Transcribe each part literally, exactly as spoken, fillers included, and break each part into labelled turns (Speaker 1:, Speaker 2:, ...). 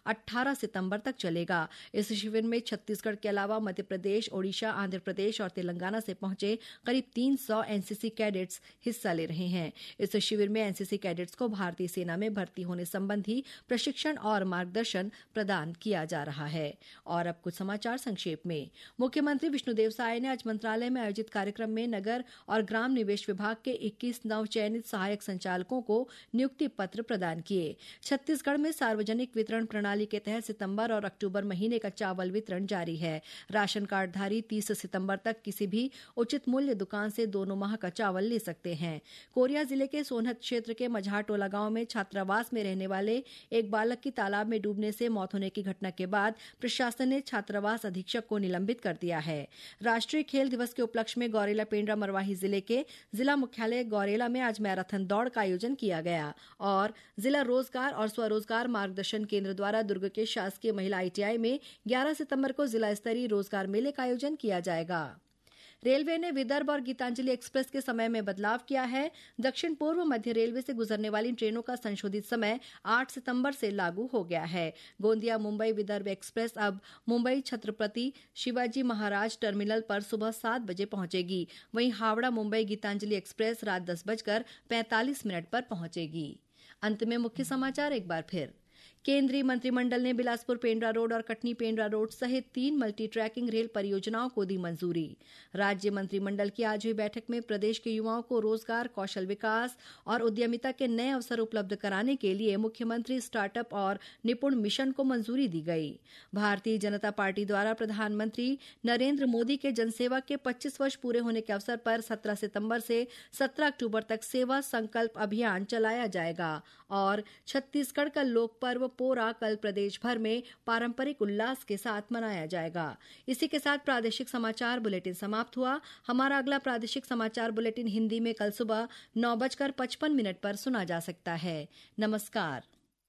Speaker 1: अठारह सितंबर तक चलेगा। इस शिविर में छत्तीसगढ़ के अलावा मध्य प्रदेश, ओडिशा, आंध्र प्रदेश और तेलंगाना से पहुंचे करीब तीन सौ एनसीसी कैडेट्स हिस्सा ले रहे हैं। इस शिविर में एनसीसी कैडेट्स को भारतीय सेना में भर्ती होने संबंधी प्रशिक्षण और मार्गदर्शन प्रदान किया जा रहा है। और अब कुछ समाचार संक्षेप में। मुख्यमंत्री विष्णुदेव साय ने आज मंत्रालय में आयोजित कार्यक्रम में नगर और ग्राम निवेश विभाग के इक्कीस नवचयनित सहायक संचालकों को नियुक्ति पत्र प्रदान किए। छत्तीसगढ़ में सार्वजनिक वितरण प्रणाली के तहत सितंबर और अक्टूबर महीने का चावल वितरण जारी है। राशन कार्डधारी तीस सितंबर तक किसी भी उचित मूल्य दुकान से दोनों माह का चावल ले सकते हैं। कोरिया जिले के सोनहत क्षेत्र के मझाटोला गांव में छात्रावास में रहने वाले एक बालक की तालाब में डूबने से मौत होने की घटना के बाद प्रशासन ने छात्रावास अधीक्षक को निलंबित कर दिया है। राष्ट्रीय खेल दिवस के उपलक्ष्य में गौरेला पेंड्रा मरवाही जिले के जिला मुख्यालय गौरेला में आज मैराथन दौड़ का आयोजन किया गया। और जिला रोजगार और स्वरोजगार मार्गदर्शन केंद्र द्वारा दुर्ग के शासकीय महिला आईटीआई में ग्यारह सितंबर को जिला स्तरीय रोजगार मेले का आयोजन किया जाएगा। रेलवे ने विदर्भ और गीतांजलि एक्सप्रेस के समय में बदलाव किया है। दक्षिण पूर्व मध्य रेलवे से गुजरने वाली ट्रेनों का संशोधित समय आठ सितंबर से लागू हो गया है। गोंदिया मुंबई विदर्भ एक्सप्रेस अब मुंबई छत्रपति शिवाजी महाराज टर्मिनल पर सुबह सात बजे पहुंचेगी। वहीं हावड़ा मुंबई गीतांजलि एक्सप्रेस रात दस बजकर पैंतालीस मिनट पर पहुंचेगी। अंत में मुख्य समाचार एक बार फिर। केंद्रीय मंत्रिमंडल ने बिलासपुर पेंड्रा रोड और कटनी पेंड्रा रोड सहित तीन मल्टी ट्रैकिंग रेल परियोजनाओं को दी मंजूरी। राज्य मंत्रिमंडल की आज हुई बैठक में प्रदेश के युवाओं को रोजगार, कौशल विकास और उद्यमिता के नए अवसर उपलब्ध कराने के लिए मुख्यमंत्री स्टार्टअप और निपुण मिशन को मंजूरी दी गई। भारतीय जनता पार्टी द्वारा प्रधानमंत्री नरेंद्र मोदी के जनसेवा के पच्चीस वर्ष पूरे होने के अवसर पर सत्रह सितंबर से सत्रह अक्टूबर तक सेवा संकल्प अभियान चलाया जाएगा। और छत्तीसगढ़ का लोक पर्व पोरा कल प्रदेश भर में पारंपरिक उल्लास के साथ मनाया जाएगा। इसी के साथ प्रादेशिक समाचार बुलेटिन समाप्त हुआ। हमारा अगला प्रादेशिक समाचार बुलेटिन हिंदी में कल सुबह नौ बजकर पचपन मिनट पर सुना जा सकता है। नमस्कार।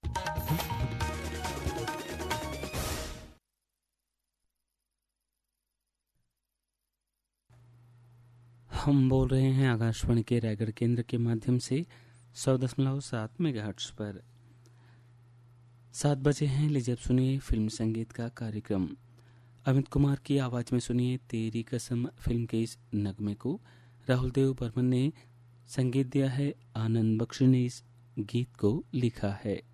Speaker 2: हम बोल रहे हैं आकाशवाणी के रायगढ़ केंद्र के माध्यम से सौ दशमलव सात मेगाहर्ट्ज पर। सात बजे हैं, लीजिए अब सुनिए फिल्म संगीत का कार्यक्रम। अमित कुमार की आवाज में सुनिए तेरी कसम फिल्म के इस नगमे को। राहुल देव बर्मन ने संगीत दिया है, आनंद बख्शी ने इस गीत को लिखा है।